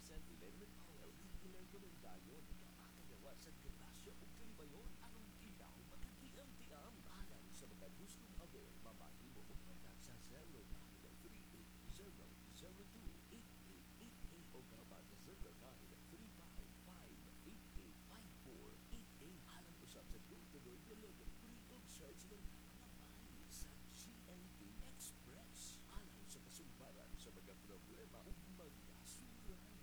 Ilan nagpawel gigilan ko ng dayon nakakagawa sa grasya o kalibayon aron ilaw makagiam-tiam alang sa mga gustong aware mamati mo og kontak sa 0913-8002